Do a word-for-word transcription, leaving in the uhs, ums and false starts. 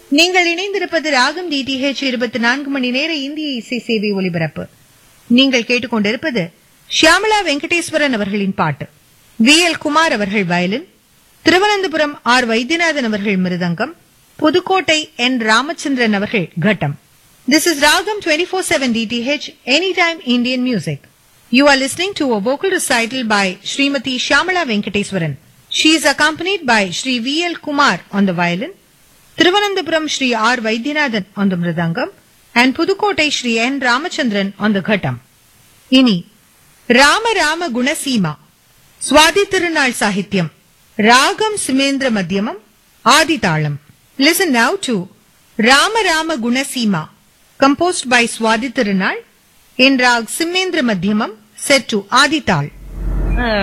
நீங்கள் இணைந்திருப்பது ராகம் டிடிஹெச் இருபத்தி நான்கு மணி நேர இந்திய இசை சேவை ஒலிபரப்பு. நீங்கள் கேட்டுக்கொண்டிருப்பது ஷியாமளா வெங்கடேஸ்வரன் அவர்களின் பாட்டு. வி எல் குமார் அவர்கள் வயலின், திருவனந்தபுரம் ஆர் வைத்தியநாதன் அவர்கள் மிருதங்கம், புதுக்கோட்டை என் ராமச்சந்திரன் அவர்கள் கட்டம். This is Ragam twenty-four seven D T H, Anytime Indian Music. You are listening to a vocal recital by Srimati Shyamala Venkateswaran. She is accompanied by Shri V L Kumar on the violin, Thiruvananthapuram Shri R Vaidyanathan on the mridangam, and Pudukottai Shri N Ramachandran on the ghattam. Ini Rama Rama Gunasima, Swadi Tirunal Sahityam, Ragam Simendra Madhyamam, Adithalam. Listen now to Rama Rama Gunasima, composed by Swadi Tirunal in Rag Simendra Madhyamam, set to Adithal.